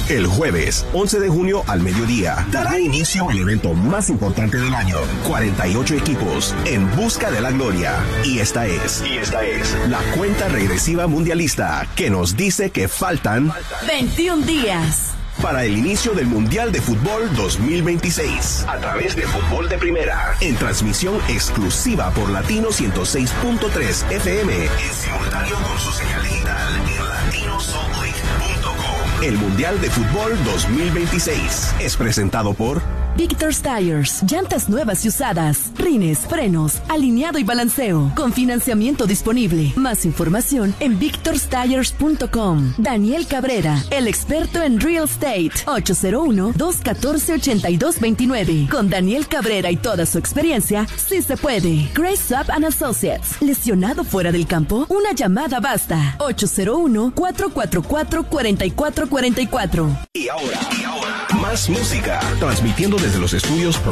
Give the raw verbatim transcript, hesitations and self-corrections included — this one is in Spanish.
El jueves, once de junio al mediodía, dará inicio el evento más importante del año. cuarenta y ocho equipos en busca de la gloria. Y esta es, y esta es la cuenta regresiva mundialista que nos dice que faltan veintiún días para el inicio del Mundial de Fútbol dos mil veintiséis, a través de Fútbol de Primera, en transmisión exclusiva por Latino ciento seis punto tres F M, en simultáneo con su señal digital en latino salt lake punto com. El Mundial de Fútbol dos mil veintiséis es presentado por Victor's Tires, llantas nuevas y usadas, rines, frenos, alineado y balanceo, con financiamiento disponible. Más información en victors tires punto com. Daniel Cabrera, el experto en real estate, ocho cero uno, dos uno cuatro, ocho dos dos nueve. Con Daniel Cabrera y toda su experiencia, sí se puede. Grace Up and Associates, lesionado fuera del campo, una llamada basta. ocho cero uno, cuatro cuatro cuatro, cuatro cuatro cuatro cuatro. Y ahora, y ahora, más música, transmitiendo desde los estudios